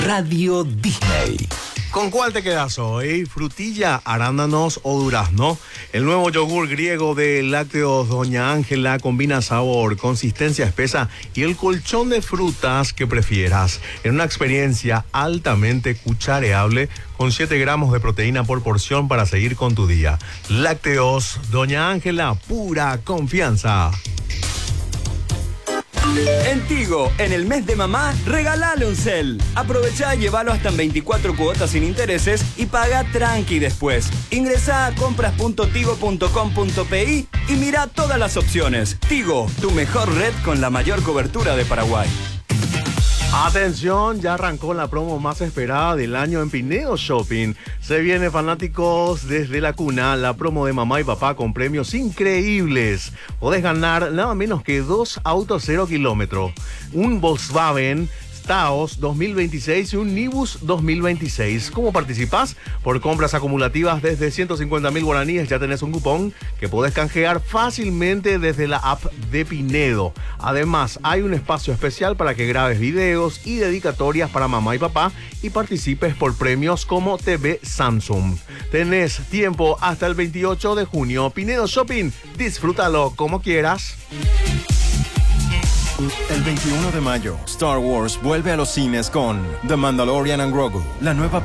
Radio Disney. ¿Con cuál te quedas hoy? ¿Frutilla, arándanos o durazno? El nuevo yogur griego de lácteos Doña Ángela combina sabor, consistencia espesa y el colchón de frutas que prefieras en una experiencia altamente cuchareable con 7 gramos de proteína por porción para seguir con tu día. Lácteos Doña Ángela, pura confianza. En Tigo, en el mes de mamá, regalale un cel. Aprovechá y llévalo hasta en 24 cuotas sin intereses y paga tranqui después. Ingresá a compras.tigo.com.pi y mira todas las opciones. Tigo, tu mejor red con la mayor cobertura de Paraguay. Atención, ya arrancó la promo más esperada del año en Pineo Shopping. Se viene, fanáticos, desde la cuna, la promo de mamá y papá con premios increíbles. Podés ganar nada menos que 2 autos 0 kilómetros, un Volkswagen Taos 2026 y un Nibus 2026. ¿Cómo participás? Por compras acumulativas desde 150.000 guaraníes ya tenés un cupón que podés canjear fácilmente desde la app de Pinedo. Además, hay un espacio especial para que grabes videos y dedicatorias para mamá y papá y participes por premios como TV Samsung. Tenés tiempo hasta el 28 de junio. Pinedo Shopping, disfrútalo como quieras. El 21 de mayo, Star Wars vuelve a los cines con The Mandalorian and Grogu, la nueva